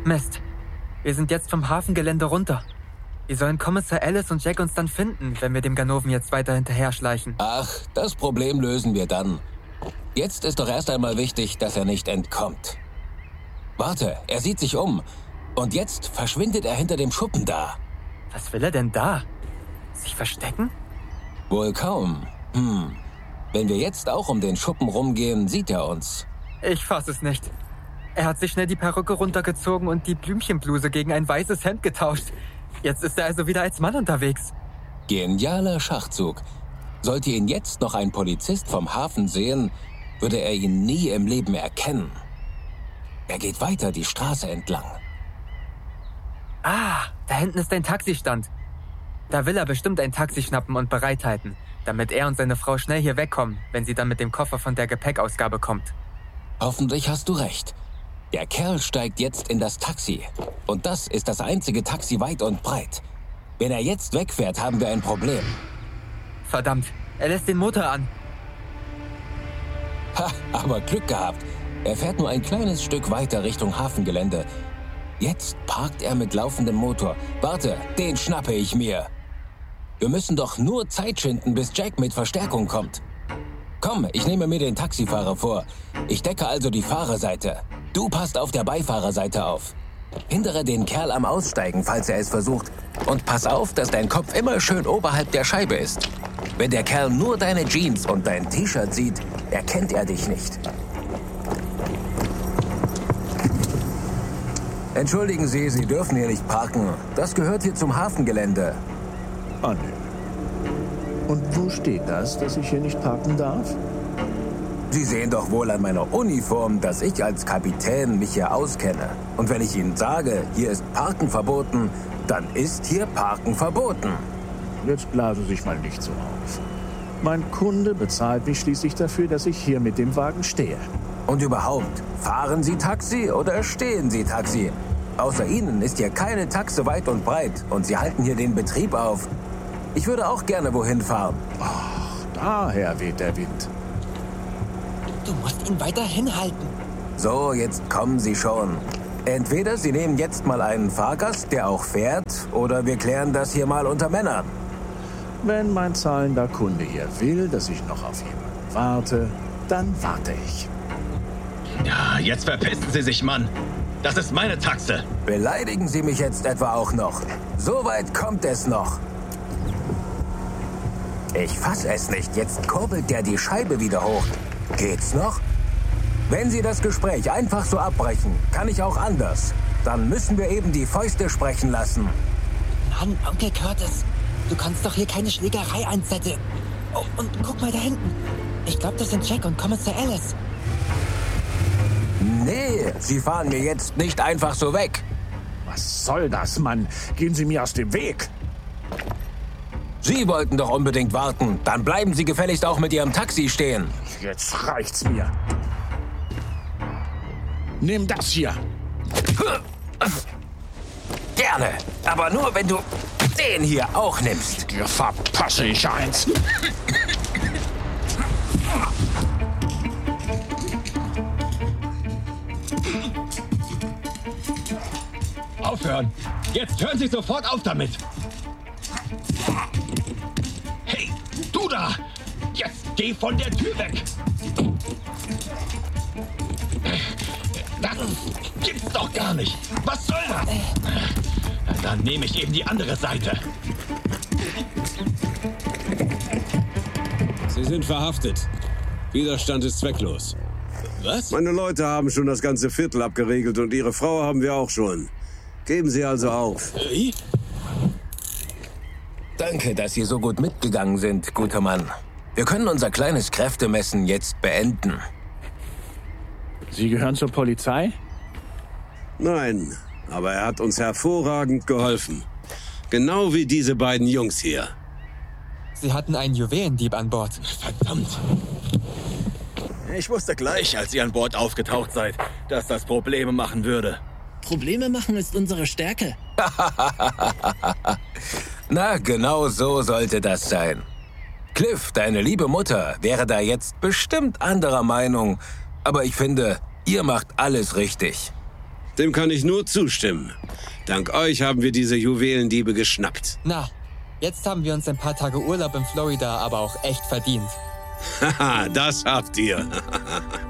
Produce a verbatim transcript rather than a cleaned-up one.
Mist. Wir sind jetzt vom Hafengelände runter. Wie sollen Kommissar Ellis und Jack uns dann finden, wenn wir dem Ganoven jetzt weiter hinterher schleichen? Ach, das Problem lösen wir dann. Jetzt ist doch erst einmal wichtig, dass er nicht entkommt. Warte, er sieht sich um. Und jetzt verschwindet er hinter dem Schuppen da. Was will er denn da? Sich verstecken? Wohl kaum. Hm. Wenn wir jetzt auch um den Schuppen rumgehen, sieht er uns. Ich fass es nicht. Er hat sich schnell die Perücke runtergezogen und die Blümchenbluse gegen ein weißes Hemd getauscht. Jetzt ist er also wieder als Mann unterwegs. Genialer Schachzug. Sollte ihn jetzt noch ein Polizist vom Hafen sehen, würde er ihn nie im Leben erkennen. Er geht weiter die Straße entlang. Ah, da hinten ist ein Taxistand. Da will er bestimmt ein Taxi schnappen und bereithalten, damit er und seine Frau schnell hier wegkommen, wenn sie dann mit dem Koffer von der Gepäckausgabe kommt. Hoffentlich hast du recht. Der Kerl steigt jetzt in das Taxi. Und das ist das einzige Taxi weit und breit. Wenn er jetzt wegfährt, haben wir ein Problem. Verdammt, er lässt den Motor an. Ha, aber Glück gehabt. Er fährt nur ein kleines Stück weiter Richtung Hafengelände. Jetzt parkt er mit laufendem Motor. Warte, den schnappe ich mir. Wir müssen doch nur Zeit schinden, bis Jack mit Verstärkung kommt. Komm, ich nehme mir den Taxifahrer vor. Ich decke also die Fahrerseite. Du passt auf der Beifahrerseite auf. Hindere den Kerl am Aussteigen, falls er es versucht. Und pass auf, dass dein Kopf immer schön oberhalb der Scheibe ist. Wenn der Kerl nur deine Jeans und dein T-Shirt sieht, erkennt er dich nicht. Entschuldigen Sie, Sie dürfen hier nicht parken. Das gehört hier zum Hafengelände. Ah, nee. Und wo steht das, dass ich hier nicht parken darf? Sie sehen doch wohl an meiner Uniform, dass ich als Kapitän mich hier auskenne. Und wenn ich Ihnen sage, hier ist Parken verboten, dann ist hier Parken verboten. Jetzt blase sich mal nicht so auf. Mein Kunde bezahlt mich schließlich dafür, dass ich hier mit dem Wagen stehe. Und überhaupt, fahren Sie Taxi oder stehen Sie Taxi? Außer Ihnen ist hier keine Taxe weit und breit und Sie halten hier den Betrieb auf. Ich würde auch gerne wohin fahren. Ach, daher weht der Wind. Du musst ihn weiter hinhalten. So, jetzt kommen Sie schon. Entweder Sie nehmen jetzt mal einen Fahrgast, der auch fährt, oder wir klären das hier mal unter Männern. Wenn mein zahlender Kunde hier will, dass ich noch auf jemanden warte, dann warte ich. Ja, jetzt verpissen Sie sich, Mann. Das ist meine Taxe. Beleidigen Sie mich jetzt etwa auch noch? So weit kommt es noch. Ich fass es nicht. Jetzt kurbelt der die Scheibe wieder hoch. Geht's noch? Wenn Sie das Gespräch einfach so abbrechen, kann ich auch anders. Dann müssen wir eben die Fäuste sprechen lassen. Mann, Onkel Curtis, du kannst doch hier keine Schlägerei anzetteln. Oh, und guck mal da hinten. Ich glaube, das sind Jack und Kommissar Ellis. Nee, Sie fahren mir jetzt nicht einfach so weg. Was soll das, Mann? Gehen Sie mir aus dem Weg. Sie wollten doch unbedingt warten. Dann bleiben Sie gefälligst auch mit Ihrem Taxi stehen. Jetzt reicht's mir. Nimm das hier. Gerne, aber nur, wenn du den hier auch nimmst. Dir verpasse ich eins. Aufhören! Jetzt hören Sie sofort auf damit! Hey, du da! Jetzt geh von der Tür weg! Das gibt's doch gar nicht! Was soll das? Dann nehme ich eben die andere Seite. Sie sind verhaftet. Widerstand ist zwecklos. Was? Meine Leute haben schon das ganze Viertel abgeriegelt und Ihre Frau haben wir auch schon. Geben Sie also auf. Wie? Danke, dass Sie so gut mitgegangen sind, guter Mann. Wir können unser kleines Kräftemessen jetzt beenden. Sie gehören zur Polizei? Nein, aber er hat uns hervorragend geholfen. Genau wie diese beiden Jungs hier. Sie hatten einen Juwelendieb an Bord. Verdammt! Ich wusste gleich, als ihr an Bord aufgetaucht seid, dass das Probleme machen würde. Probleme machen ist unsere Stärke. Na, genau so sollte das sein. Cliff, deine liebe Mutter, wäre da jetzt bestimmt anderer Meinung. Aber ich finde, ihr macht alles richtig. Dem kann ich nur zustimmen. Dank euch haben wir diese Juwelendiebe geschnappt. Na, jetzt haben wir uns ein paar Tage Urlaub in Florida aber auch echt verdient. Haha, das habt ihr.